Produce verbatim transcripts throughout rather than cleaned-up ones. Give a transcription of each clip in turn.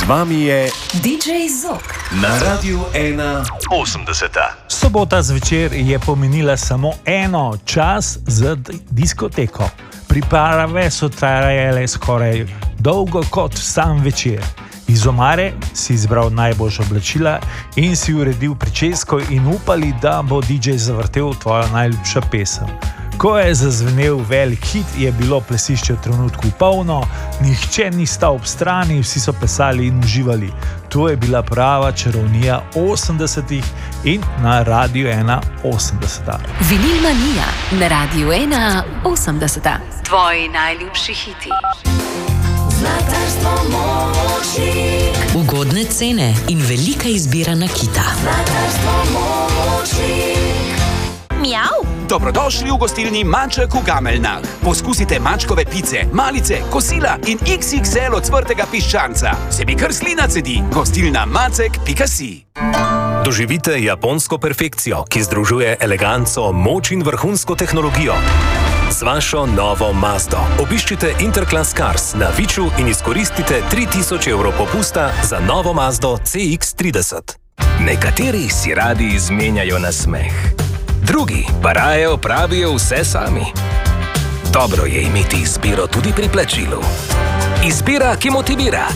vami je D J Zok na Radiu ena osemdeset. Sobota zvečer je pomenila samo eno, čas za diskoteko. Priprave so trajale skoraj dolgo kot sam večer. Iz omare si izbral najboljša oblačila in si uredil pričesko in upali, da bo D J zavrtel tvojo najljubša pesem. Ko je zazvenel velik hit, je bilo plesišče v trenutku polno, nihče ni stal ob strani, vsi so plesali in uživali. To je bila prava čarovnija osemdesetih in na Radiu ena osemdeset. Vinil manija na Radiu ena osemdeset. Tvoji najljubši hiti. Zlatarstvo Močnik. Ugodne cene in velika izbira nakita. Zlatarstvo Močnik. Mjav. Dobrodošli v gostilni Maček v Gameljnah. Poskusite mačkove pice, malice, kosila in iks iks el ocvrtega piščanca. Se mi kar slina cedi. Gostilna macek pika si. Doživite japonsko perfekcijo, ki združuje eleganco, moč in vrhunsko tehnologijo. Z vašo novo Mazdo obiščite Interclass Cars na Viču in izkoristite tri tisoč evrov popusta za novo Mazdo C X trideset. Nekateri si radi izmenjajo na smeh, drugi pa raje opravijo vse sami. Dobro je imeti izbiro tudi pri plačilu. Izbira, ki motivira.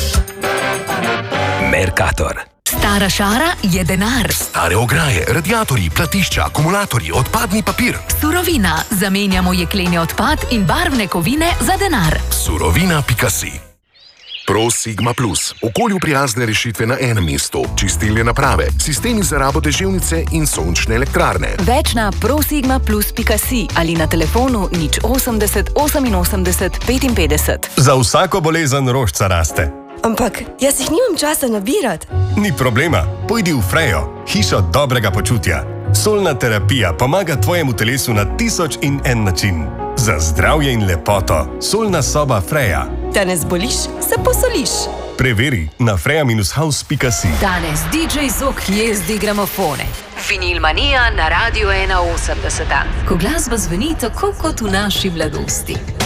Mercator. Stara šara je denar. Stare ograje, radiatorji, platišča, akumulatorji, odpadni papir. Surovina. Zamenjamo jekleni odpad in barvne kovine za denar. Surovina pika si. Pro Sigma Plus. Okolju prijazne rešitve na enem mestu. Čistilne naprave, sistemi za rabo deževnice in sončne elektrarne. Več na prosigma plus pika si ali na telefonu nič osemdeset oseminosemdeset petinpetdeset. Za vsako bolezen rožca raste. Ampak jaz jih nimam časa nabirati. Ni problema, pojdi v Frejo, hišo dobrega počutja. Solna terapija pomaga tvojemu telesu na tisoč in en način. Za zdravje in lepoto, solna soba Freja. Da ne zboliš, se posoliš. Preveri na freja house pika si. Danes D J Zok jezdi gramofone. Vinil manija na Radiu ena osemdeset. Ko glasba zveni tako kot v naši mladosti.